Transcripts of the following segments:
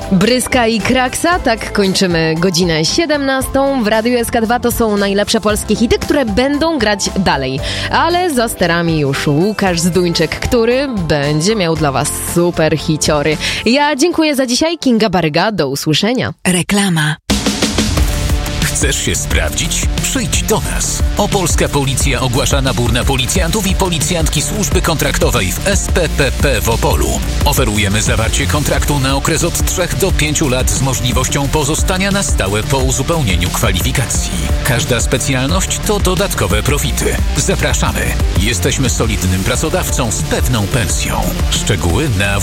Bryska i Kraksa, tak kończymy godzinę 17. W Radiu SK2 to są najlepsze polskie hity, które będą grać dalej. Ale za sterami już Łukasz Zduńczyk, który będzie miał dla was super hiciory. Ja dziękuję za dzisiaj, Kinga Baryga, do usłyszenia. Reklama. Chcesz się sprawdzić? Przyjdź do nas. Opolska Policja ogłasza nabór na policjantów i policjantki służby kontraktowej w SPPP w Opolu. Oferujemy zawarcie kontraktu na okres od 3 do 5 lat z możliwością pozostania na stałe po uzupełnieniu kwalifikacji. Każda specjalność to dodatkowe profity. Zapraszamy. Jesteśmy solidnym pracodawcą z pewną pensją. Szczegóły na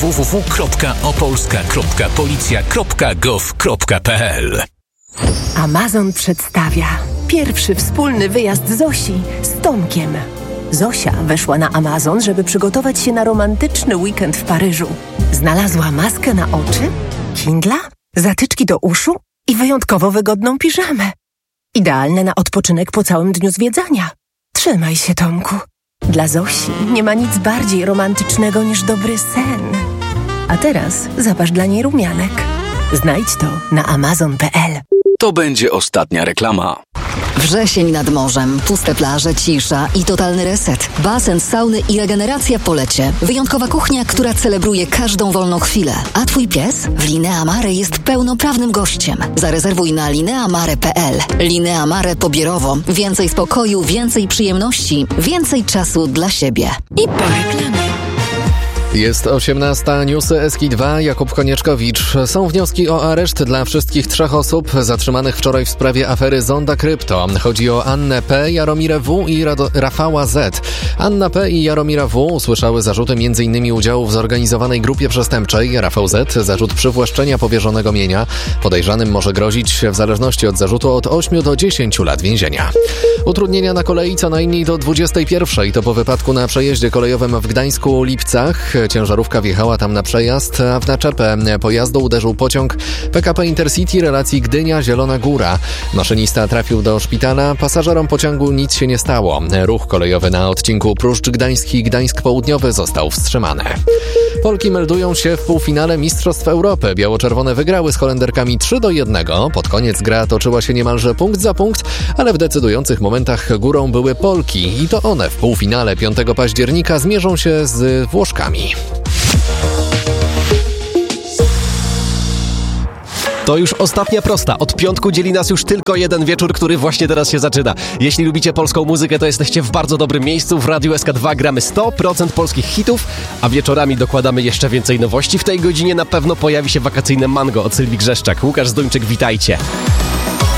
www.opolska.policja.gov.pl. Amazon przedstawia pierwszy wspólny wyjazd Zosi z Tomkiem. Zosia weszła na Amazon, żeby przygotować się na romantyczny weekend w Paryżu. Znalazła maskę na oczy, Kindla, zatyczki do uszu i wyjątkowo wygodną piżamę. Idealne na odpoczynek po całym dniu zwiedzania. Trzymaj się, Tomku. Dla Zosi nie ma nic bardziej romantycznego niż dobry sen. A teraz zaparz dla niej rumianek. Znajdź to na amazon.pl. To będzie ostatnia reklama. Wrzesień nad morzem, puste plaże, cisza i totalny reset. Basen, sauny i regeneracja po lecie. Wyjątkowa kuchnia, która celebruje każdą wolną chwilę. A twój pies w Linea Mare jest pełnoprawnym gościem. Zarezerwuj na lineamare.pl. Linea Mare Pobierowo. Więcej spokoju, więcej przyjemności, więcej czasu dla siebie. I po reklamie. Jest 18, newsy SK2, Jakub Konieczkowicz. Są wnioski o areszt dla wszystkich 3 osób zatrzymanych wczoraj w sprawie afery Zonda Krypto. Chodzi o Annę P., Jaromirę W. i Rafała Z. Anna P. i Jaromira W. usłyszały zarzuty m.in. udziału w zorganizowanej grupie przestępczej. Rafał Z. zarzut przywłaszczenia powierzonego mienia. Podejrzanym może grozić w zależności od zarzutu od 8 do 10 lat więzienia. Utrudnienia na kolei co najmniej do 21. To po wypadku na przejeździe kolejowym w Gdańsku-Lipcach. Ciężarówka wjechała tam na przejazd, a w naczepę pojazdu uderzył pociąg PKP Intercity relacji Gdynia-Zielona Góra. Maszynista trafił do szpitala, pasażerom pociągu nic się nie stało. Ruch kolejowy na odcinku Pruszcz Gdański i Gdańsk Południowy został wstrzymany. Polki meldują się w półfinale Mistrzostw Europy. Biało-czerwone wygrały z Holenderkami 3-1. Pod koniec gra toczyła się niemalże punkt za punkt, ale w decydujących momentach górą były Polki i to one w półfinale 5 października zmierzą się z Włoszkami. To już ostatnia prosta. Od piątku dzieli nas już tylko jeden wieczór, który właśnie teraz się zaczyna. Jeśli lubicie polską muzykę, to jesteście w bardzo dobrym miejscu. W Radiu SK2 gramy 100% polskich hitów, a wieczorami dokładamy jeszcze więcej nowości. W tej godzinie na pewno pojawi się wakacyjne mango od Sylwii Grzeszczak. Łukasz Zduńczyk, witajcie.